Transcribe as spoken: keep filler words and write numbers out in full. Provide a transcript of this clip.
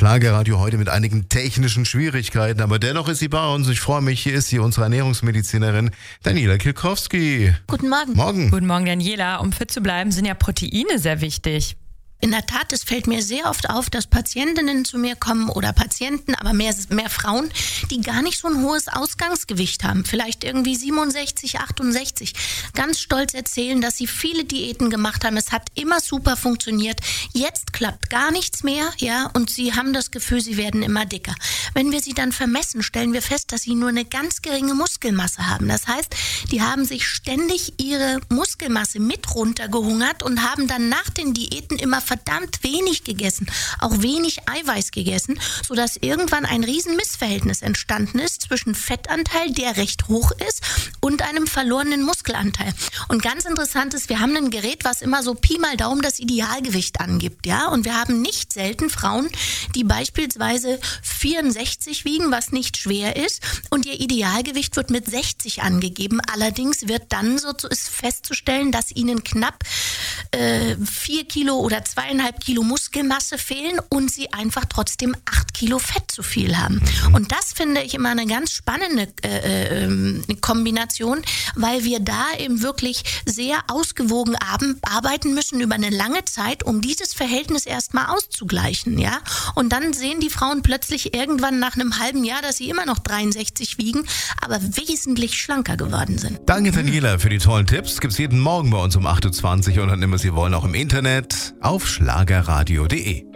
Schlagerradio heute mit einigen technischen Schwierigkeiten, aber dennoch ist sie bei uns. Ich freue mich, hier ist sie, unsere Ernährungsmedizinerin Daniela Kilkowski. Guten Morgen. Morgen. Guten Morgen, Daniela. Um fit zu bleiben, sind ja Proteine sehr wichtig. In der Tat, es fällt mir sehr oft auf, dass Patientinnen zu mir kommen oder Patienten, aber mehr, mehr Frauen, die gar nicht so ein hohes Ausgangsgewicht haben. Vielleicht irgendwie siebenundsechzig, achtundsechzig. Ganz stolz erzählen, dass sie viele Diäten gemacht haben. Es hat immer super funktioniert. Jetzt klappt gar nichts mehr, ja, und sie haben das Gefühl, sie werden immer dicker. Wenn wir sie dann vermessen, stellen wir fest, dass sie nur eine ganz geringe Muskelmasse haben. Das heißt, die haben sich ständig ihre Muskelmasse mit runtergehungert und haben dann nach den Diäten immer verdammt wenig gegessen, auch wenig Eiweiß gegessen, sodass irgendwann ein riesen Missverhältnis entstanden ist zwischen Fettanteil, der recht hoch ist, und einem verlorenen Muskelanteil. Und ganz interessant ist, wir haben ein Gerät, was immer so Pi mal Daumen das Idealgewicht angibt, ja, und wir haben nicht selten Frauen, die beispielsweise vierundsechzig wiegen, was nicht schwer ist, und ihr Idealgewicht wird mit sechzig angegeben. Allerdings wird dann so ist festzustellen, dass ihnen knapp äh, vier Kilo oder zweieinhalb Kilo Muskelmasse fehlen und sie einfach trotzdem acht Kilo Fett zu viel haben. Und das finde ich immer eine ganz spannende äh, äh, Kombination, weil wir da eben wirklich sehr ausgewogen arbeiten müssen über eine lange Zeit, um dieses Verhältnis erstmal auszugleichen, ja. Und dann sehen die Frauen plötzlich irgendwann nach einem halben Jahr, dass sie immer noch dreiundsechzig wiegen, aber wesentlich schlanker geworden sind. Danke, Daniela, für die tollen Tipps. Gibt's jeden Morgen bei uns um acht Uhr zwanzig und dann immer Sie wollen auch im Internet auf schlagerradio punkt de.